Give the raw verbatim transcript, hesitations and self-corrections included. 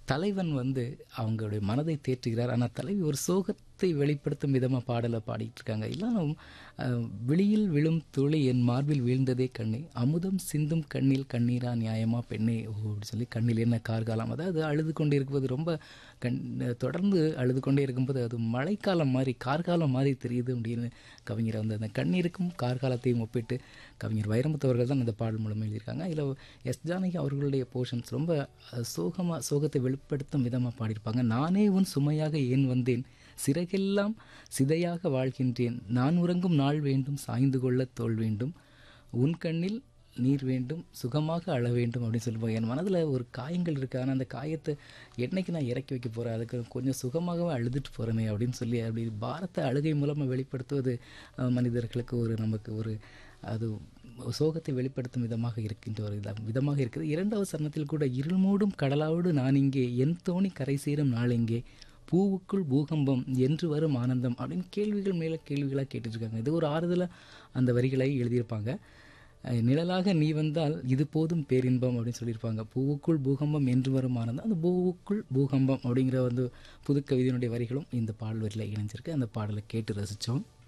தலைவன் வந்து அவங்களுடைய மனதை தேற்றுகிறார். ஆனால் தலைவி ஒரு சோகத்தை வெளிப்படுத்தும் விதமாக பாடலை பாடிட்டு இருக்காங்க. எல்லாரும் அஹ், விழியில் விழும் துளி என் மார்பில் வீழ்ந்ததே கண்ணே, அமுதம் சிந்தும் கண்ணில் கண்ணீரா நியாயமா பெண்ணே ஓ அப்படி சொல்லி கண்ணில் என்ன கார்காலம், அதாவது அழுது கொண்டே இருக்கும்போது ரொம்ப கண் தொடர்ந்து அழுது கொண்டே இருக்கும்போது அது மழைக்காலம் மாதிரி கார்காலம் மாதிரி தெரியுது அப்படின்னு கவிஞர் வந்து அந்த கண்ணீருக்கும் கார்காலத்தையும் ஒப்பிட்டு கவிஞர் வைரமுத்து அவர்கள் தான் அந்த பாடல் மூலம் எழுதியிருக்காங்க. இதில் எஸ் ஜானகி அவர்களுடைய போர்ஷன்ஸ் ரொம்ப சோகமாக சோகத்தை வெளிப்படுத்தும் விதமாக பாடியிருப்பாங்க. நானே உன் சுமையாக ஏன் வந்தேன், சிறகெல்லாம் சிதையாக வாழ்கின்றேன், நான் உறங்கும் நாள் வேண்டும், சாய்ந்து கொள்ள தோல் வேண்டும், உன் கண்ணில் நீர் வேண்டும், சுகமாக அழ வேண்டும் அப்படின்னு சொல்லுவாங்க. என் மனதில் ஒரு காயங்கள் இருக்குது, ஆனால் அந்த காயத்தை என்னைக்கு நான் இறக்கி வைக்க போகிறேன், அதுக்கு கொஞ்சம் சுகமாகவே அழுதுட்டு போகிறேனே அப்படின்னு சொல்லி அப்படி பாரத்தை அழுகை மூலமாக வெளிப்படுத்துவது அஹ், மனிதர்களுக்கு ஒரு நமக்கு ஒரு அது சோகத்தை வெளிப்படுத்தும் விதமாக இருக்கின்ற ஒரு இதாக விதமாக இருக்குது. இரண்டாவது சரணத்தில் கூட இருள் மூடும் கடலாவோடு நான் இங்கே, என் தோணி கரை சேரும் நாள் எங்கே, பூவுக்குள் பூகம்பம் என்று வரும் ஆனந்தம் அப்படின்னு கேள்விகள் மேலே கேள்விகளாக கேட்டுட்ருக்காங்க. இது ஒரு ஆறுதலாக அந்த வரிகளை எழுதியிருப்பாங்க. அஹ் நிழலாக நீ வந்தால் இது போதும் பேரின்பம் அப்படின்னு சொல்லியிருப்பாங்க. பூவுக்குள் பூகம்பம் என்று வரும் ஆனந்தம், அந்த பூவுக்குள் பூகம்பம் அப்படிங்கிற வந்து புது கவிதையினுடைய வரிகளும் இந்த பாடல் வரியில் இணைஞ்சிருக்கு. அந்த பாடலை கேட்டு ரசித்தோம்.